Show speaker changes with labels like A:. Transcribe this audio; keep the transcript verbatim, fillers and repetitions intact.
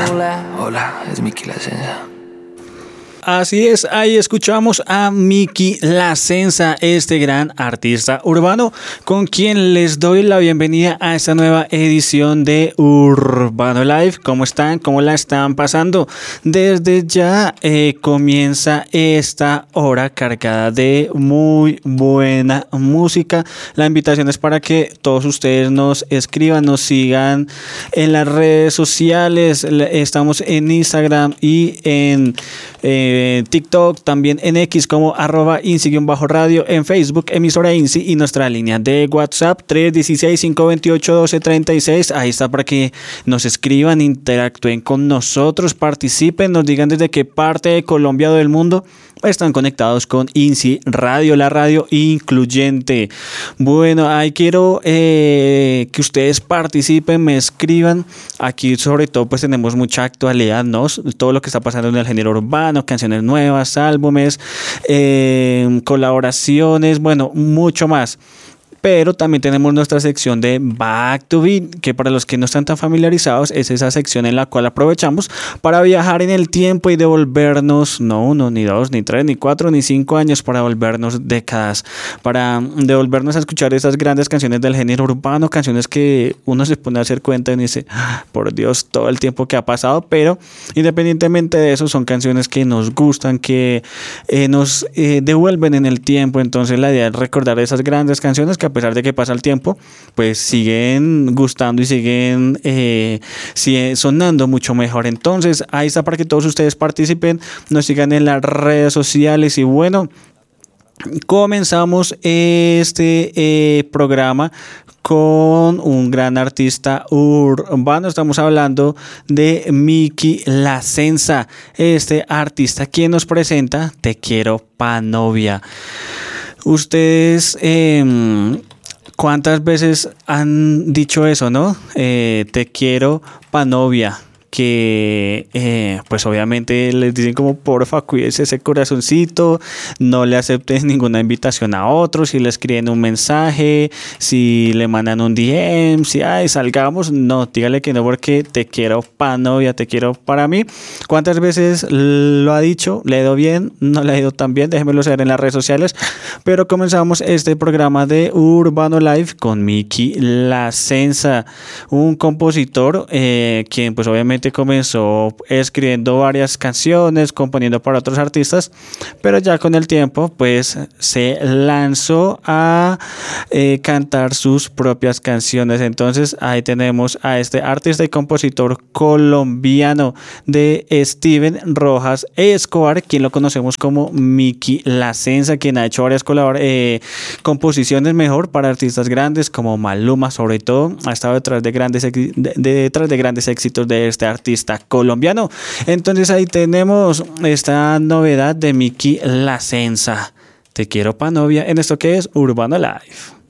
A: Hola, hola, es Miki La Senza.
B: Así es, ahí escuchamos a Miki La Senza, este gran artista urbano, con quien les doy la bienvenida a esta nueva edición de Urbano Live. ¿Cómo están? ¿Cómo la están pasando? Desde ya eh, comienza esta hora cargada de muy buena música. La invitación es para que todos ustedes nos escriban, nos sigan en las redes sociales. Estamos en Instagram y en Eh, TikTok, también en X como arroba INSI-radio, en Facebook emisora INSI y nuestra línea de WhatsApp tres uno seis, cinco dos ocho, uno dos tres seis. Ahí está para que nos escriban, interactúen con nosotros, participen, nos digan desde qué parte de Colombia o del mundo están conectados con INSI Radio, la radio incluyente. Bueno, ahí quiero eh, que ustedes participen, me escriban. Aquí sobre todo pues tenemos mucha actualidad, ¿no? Todo lo que está pasando en el género urbano, canciones nuevas, álbumes, eh, colaboraciones, bueno, mucho más. Pero también tenemos nuestra sección de Back to Beat, que para los que no están tan familiarizados es esa sección en la cual aprovechamos para viajar en el tiempo y devolvernos, no uno, ni dos, ni tres, ni cuatro, ni cinco años, para devolvernos décadas, para devolvernos a escuchar esas grandes canciones del género urbano, canciones que uno se pone a hacer cuenta y dice, ah, por Dios, todo el tiempo que ha pasado, pero independientemente de eso son canciones que nos gustan, que eh, nos eh, devuelven en el tiempo. Entonces la idea es recordar esas grandes canciones que a pesar de que pasa el tiempo, pues siguen gustando y siguen eh, sigue sonando mucho mejor. Entonces, ahí está para que todos ustedes participen, nos sigan en las redes sociales y bueno, comenzamos este eh, programa con un gran artista urbano. Estamos hablando de Miki La Senza, este artista quien nos presenta Te quiero pa' novia. Ustedes, eh, ¿cuántas veces han dicho eso, no? Eh, te quiero pa' novia. Que eh, pues obviamente les dicen como porfa, cuídese ese corazoncito, no le acepten ninguna invitación a otro, si le escriben un mensaje, si le mandan un D M, si ay, salgamos, no, dígale que no porque te quiero pa' novia, te quiero para mí. ¿Cuántas veces lo ha dicho? ¿Le ha ido bien? ¿No le ha ido tan bien? Déjenmelo saber en las redes sociales. Pero comenzamos este programa de Urbano Live con Miki La Senza, un compositor eh, quien pues obviamente comenzó escribiendo varias canciones, componiendo para otros artistas, pero ya con el tiempo pues se lanzó a eh, cantar sus propias canciones. Entonces ahí tenemos a este artista y compositor colombiano de Steven Rojas Escobar, quien lo conocemos como Miki La Senza, quien ha hecho varias colabor- eh, composiciones mejor para artistas grandes como Maluma, sobre todo ha estado detrás de grandes, de, de, detrás de grandes éxitos de este artista colombiano. Entonces ahí tenemos esta novedad de Miki La Senza, Te quiero pa' novia, en esto que es Urbano Live.